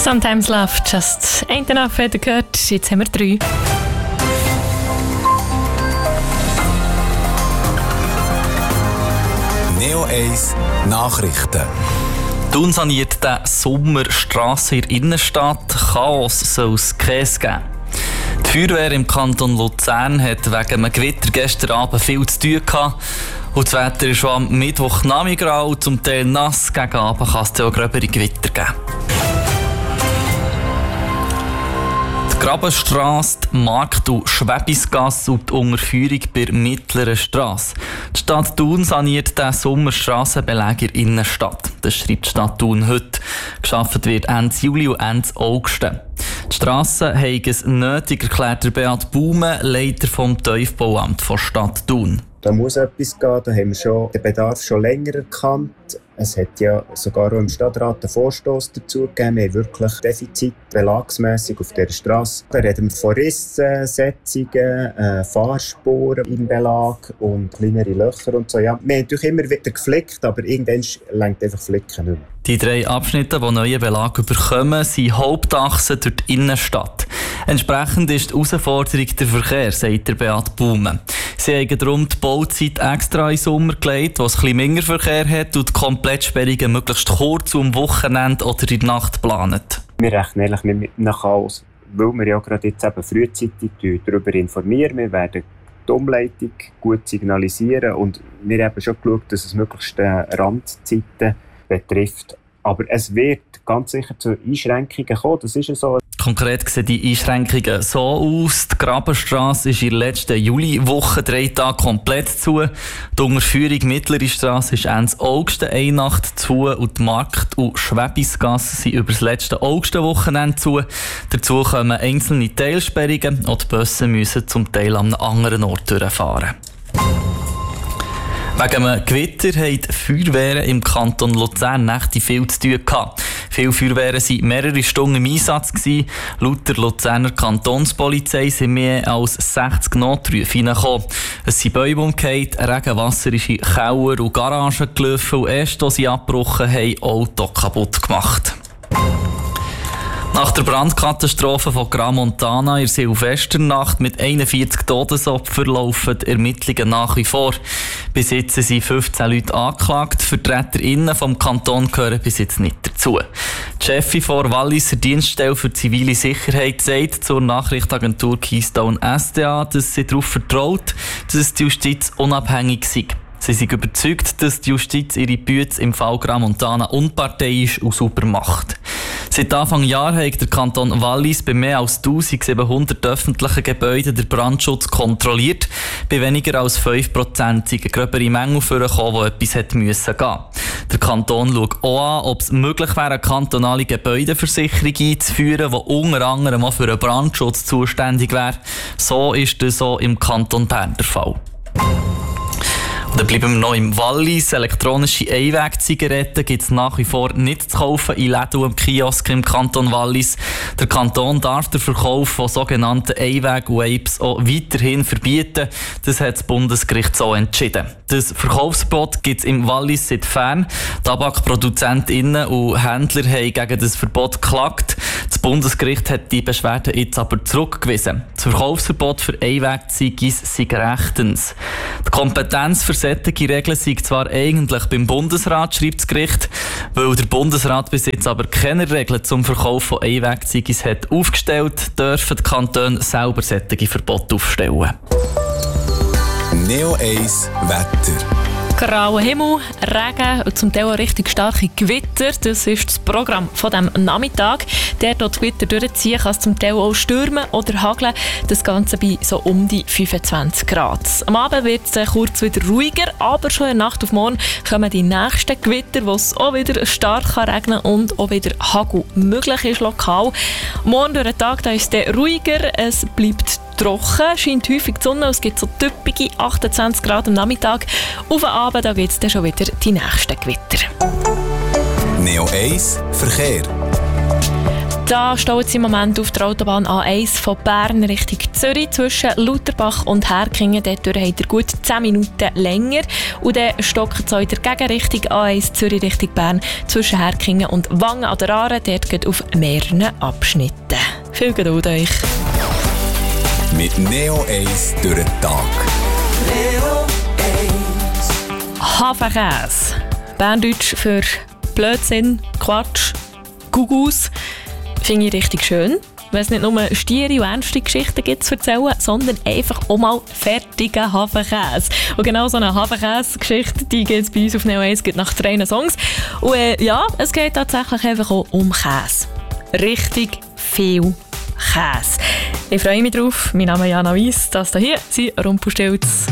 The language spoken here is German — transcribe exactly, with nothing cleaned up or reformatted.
Sometimes Love, just ain't enough, hat er gehört. Jetzt haben wir drei. Neo eins Nachrichten. Thun saniert diesen Sommer Strassen in der Innenstadt. Chaos soll es Käse geben. Die Feuerwehr im Kanton Luzern hat wegen einem Gewitter gestern Abend viel zu tun gehabt. Und das Wetter ist schon am Mittwochnachmittag grau, zum Teil nass. Gegen Abend kann es auch gröbere Gewitter geben. Die Grabenstrasse, die Markt- und Schwäbisgasse und die Unterführung bei der Mittleren Strasse. Die Stadt Thun saniert diesen Sommer Strassenbelag in der Innenstadt. Das schreibt die Stadt Thun heute. Geschafft wird Ende Juli und Ende August. Die Strassen haben es nötig, erklärt der Beat Baume, Leiter vom Tiefbauamt von Stadt Thun. Da muss etwas gehen, da haben wir schon den Bedarf schon länger erkannt. Es hat ja sogar auch im Stadtrat einen Vorstoss dazu gegeben. Wir haben wirklich Defizit belagsmässig auf dieser Strasse. Da reden wir von Rissen, Setzungen, äh, Fahrspuren im Belag und kleinere Löcher und so. Ja, wir haben natürlich immer wieder geflickt, aber irgendwann reicht einfach Flicken nicht mehr. Die drei Abschnitte, die neue Belag bekommen, sind Hauptachsen durch die Innenstadt. Entsprechend ist die Herausforderung der Verkehr, sagt der Beat Baume. Sie haben darum die Bauzeit extra in den Sommer gelegt, wo es ein bisschen weniger Verkehr hat und die Komplettsperrungen möglichst kurz am Wochenende oder in der Nacht planen. Wir rechnen ehrlich nicht mit einem Chaos, weil wir ja gerade jetzt eben frühzeitig darüber informieren. Wir werden die Umleitung gut signalisieren und wir haben schon geschaut, dass es möglichst Randzeiten betrifft. Aber es wird ganz sicher zu Einschränkungen kommen, das ist ja so. Konkret sehen die Einschränkungen so aus. Die Grabenstrasse ist in der letzten Juliwoche drei Tage komplett zu. Die Unterführung Mittlere Strasse ist Ende August eine Nacht zu und die Markt- und Schwäbisgasse sind über das letzte August-Wochenende zu. Dazu kommen einzelne Teilsperrungen und die Busse müssen zum Teil an einem anderen Ort durchfahren. Wegen einem Gewitter haben die Feuerwehren im Kanton Luzern Nächte viel zu tun gehabt. Viele Feuerwehren waren mehrere Stunden im Einsatz gewesen. Laut der Luzerner Kantonspolizei sind mehr als sechzig Notrufe hineingekommen. Es sind Bäume umgekehrt, Regenwasser ist in Keller und Garagen gelaufen und erst als sie abgebrochen haben, Auto kaputt gemacht. Nach der Brandkatastrophe von Gramontana in der Silvesternacht mit einundvierzig Todesopfern laufen die Ermittlungen nach wie vor. Bis jetzt sind fünfzehn Leute angeklagt. VertreterInnen vom Kanton gehören bis jetzt nicht dazu. Die Chefin der Walliser Dienststelle für zivile Sicherheit sagt zur Nachrichtenagentur Keystone S D A, dass sie darauf vertraut, dass die Justiz unabhängig sei. Sie sind überzeugt, dass die Justiz ihre Büte im Fall Gramontana unparteiisch und sauber macht. Seit Anfang Jahr hat der Kanton Wallis bei mehr als eintausendsiebenhundert öffentlichen Gebäuden den Brandschutz kontrolliert. Bei weniger als fünf Prozent sind gröbere Mängel vorgekommen, wo etwas hätte müssen gehen. Der Kanton schaut auch an, ob es möglich wäre, eine kantonale Gebäudeversicherung einzuführen, die unter anderem auch für den Brandschutz zuständig wäre. So ist das auch im Kanton Bern der Fall. Dann bleiben wir noch im Wallis. Elektronische Einwegzigaretten gibt es nach wie vor nicht zu kaufen in Läden und Kiosken im Kanton Wallis. Der Kanton darf den Verkauf von sogenannten Einweg-Vapes auch weiterhin verbieten. Das hat das Bundesgericht so entschieden. Das Verkaufsverbot gibt es im Wallis seit fern. Tabakproduzentinnen und Händler haben gegen das Verbot geklagt. Das Bundesgericht hat die Beschwerde jetzt aber zurückgewiesen. Das Verkaufsverbot für Einwegzigis sei rechtens. Die Kompetenz für solche Regeln sei zwar eigentlich beim Bundesrat, schreibt das Gericht, weil der Bundesrat bis jetzt aber keine Regeln zum Verkauf von Einwegzigis hat aufgestellt, dürfen die Kantone selber solche Verbote aufstellen. Neo eins Wetter. Grauer Himmel, Regen und zum Teil auch richtig starke Gewitter. Das ist das Programm von diesem Nachmittag. Der dort Gewitter durchziehen kann es zum Teil auch stürmen oder hageln. Das Ganze bei so um die fünfundzwanzig Grad. Am Abend wird es kurz wieder ruhiger, aber schon in der Nacht auf morgen kommen die nächsten Gewitter, wo es auch wieder stark regnen kann und auch wieder Hagel möglich ist lokal. Morgen durch den Tag da ist es ruhiger, es bleibt trocken, scheint häufig die Sonne, es gibt so typische achtundzwanzig Grad am Nachmittag. Auf den Abend da gibt es dann schon wieder die nächsten Gewitter. Neo eins Verkehr. Da staut es im Moment auf der Autobahn A eins von Bern Richtung Zürich zwischen Lauterbach und Herkingen. Dort habt ihr gut zehn Minuten länger. Und dann stockt es auch in der Gegenrichtung A eins Zürich Richtung Bern zwischen Herkingen und Wangen an der Aare. Dort geht auf mehreren Abschnitten. Viel Geduld euch. Mit Neo eins durch den Tag. Neo eins. Hafenkäse. Berndeutsch für Blödsinn, Quatsch, Gugus. Finde ich richtig schön. Wenn es nicht nur stiere und ernste Geschichten gibt zu erzählen, sondern einfach auch mal fertigen Hafenkäse. Und genau so eine Hafenkäse-Geschichte, die gibt es bei uns auf Neo eins nach drei Songs. Und äh, ja, es geht tatsächlich einfach auch um Käse. Richtig viel Käse. Ich freue mich drauf. Mein Name ist Jana Weiss. Das hier sind Rumpelstilz.